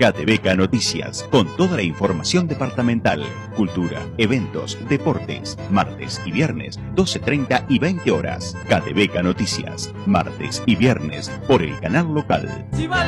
Catebeca Noticias, con toda la información departamental, cultura, eventos, deportes, martes y viernes, 12:30 y 20 horas. Catebeca Noticias, martes y viernes, por el canal local.